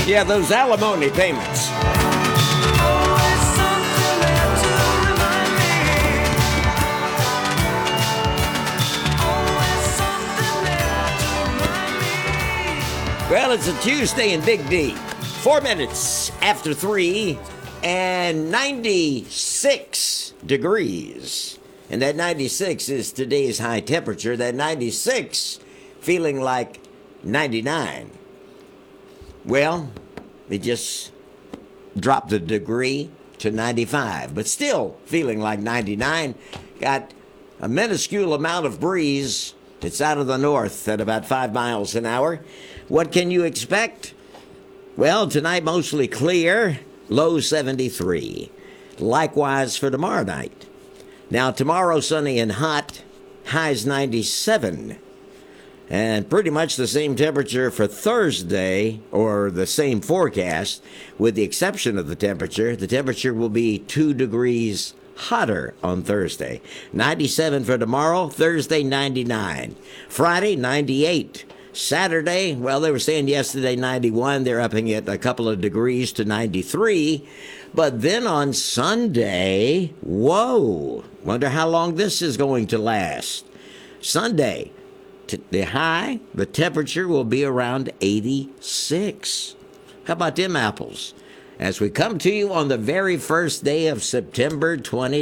Yeah, those alimony payments. Well, it's a Tuesday in Big D. 4 minutes after 3 and 96 degrees. And that 96 is today's high temperature. That 96 feeling like 99. Well, it just dropped a degree to 95, but still feeling like 99. Got a minuscule amount of breeze. It's out of the north at about 5 miles an hour. What can you expect? Well, tonight mostly clear, low 73. Likewise for tomorrow night. Now, tomorrow sunny and hot, highs 97. And pretty much the same temperature for Thursday, or the same forecast, with the exception of the temperature. The temperature will be 2 degrees hotter on Thursday. 97 for tomorrow, Thursday 99. Friday 98. Saturday, well, they were saying yesterday 91. They're upping it a couple of degrees to 93. But then on Sunday, whoa, wonder how long this is going to last. Sunday, the high, the temperature will be around 86. How about them apples? As we come to you on the very first day of September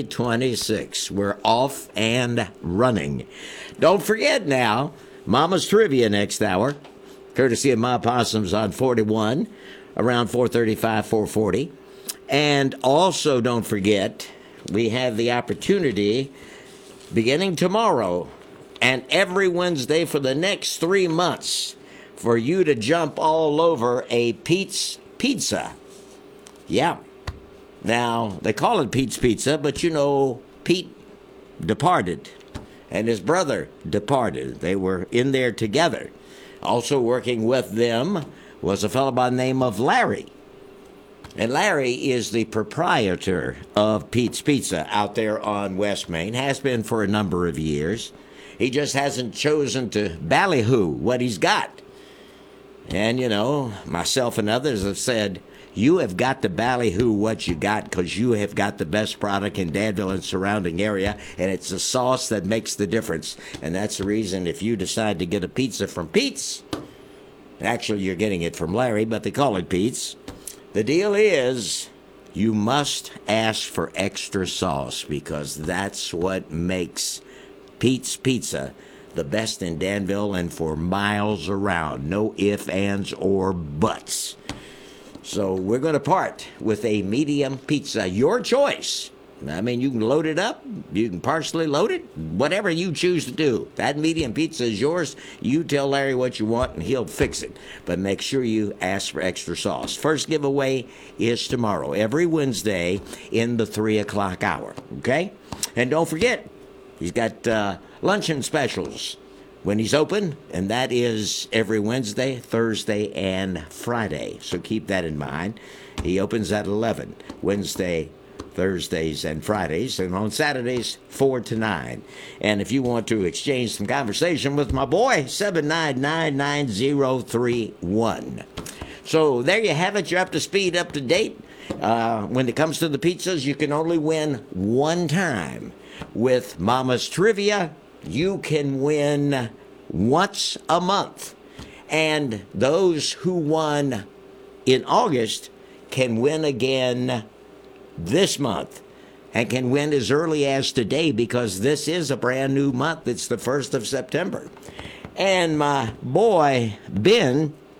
2026, we're off and running. Don't forget now, Mama's Trivia next hour, courtesy of my Possums on 41, around 4:35, 4:40. And also don't forget, we have the opportunity, beginning tomorrow and every Wednesday for the next 3 months, for you to jump all over a Pete's Pizza. Yeah. Now, they call it Pete's Pizza, but you know, Pete departed. And his brother departed. They were in there together. Also working with them was a fellow by the name of Larry. And Larry is the proprietor of Pete's Pizza out there on West Main. Has been for a number of years. He just hasn't chosen to ballyhoo what he's got. And, you know, myself and others have said, you have got to ballyhoo what you got because you have got the best product in Danville and surrounding area, and it's the sauce that makes the difference. And that's the reason if you decide to get a pizza from Pete's, actually you're getting it from Larry, but they call it Pete's. The deal is you must ask for extra sauce because that's what makes Pete's Pizza the best in Danville and for miles around. No ifs, ands, or buts. So we're going to part with a medium pizza. Your choice. I mean, you can load it up. You can partially load it. Whatever you choose to do. That medium pizza is yours. You tell Larry what you want and he'll fix it. But make sure you ask for extra sauce. First giveaway is tomorrow. Every Wednesday in the 3 o'clock hour. Okay? And don't forget, he's got luncheon specials when he's open, and that is every Wednesday, Thursday, and Friday. So keep that in mind. He opens at 11, Wednesday, Thursdays, and Fridays, and on Saturdays, 4 to 9. And if you want to exchange some conversation with my boy, 7999031. So there you have it. You're up to speed, up to date. When it comes to the pizzas, you can only win one time. With Mama's Trivia, you can win once a month. And those who won in August can win again this month and can win as early as today because this is a brand new month. It's the 1st of September. And my boy, Ben,